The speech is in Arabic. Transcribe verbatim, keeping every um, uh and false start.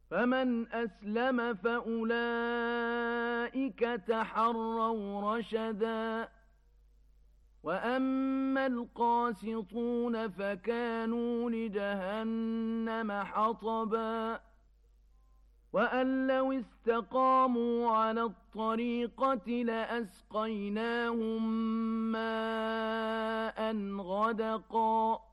فمن أسلم فأولئك تحروا رشدا وأما القاسطون فكانوا لجهنم حطبا وأن لو استقاموا على الطريقة لأسقيناهم ماء غدقا